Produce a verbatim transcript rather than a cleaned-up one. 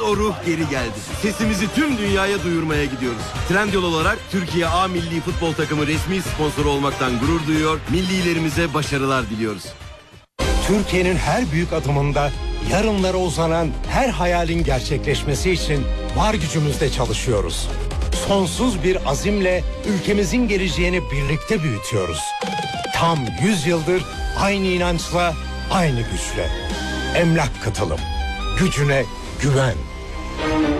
o ruh geri geldi. Sesimizi tüm dünyaya duyurmaya gidiyoruz. Trendyol olarak Türkiye A Milli Futbol Takımı resmi sponsoru olmaktan gurur duyuyor. Millilerimize başarılar diliyoruz. Türkiye'nin her büyük adımında yarınlara uzanan her hayalin gerçekleşmesi için var gücümüzle çalışıyoruz. Sonsuz bir azimle ülkemizin geleceğini birlikte büyütüyoruz. Tam yüz yıldır aynı inançla, aynı güçle. Emlak Katılım. Gücüne güven.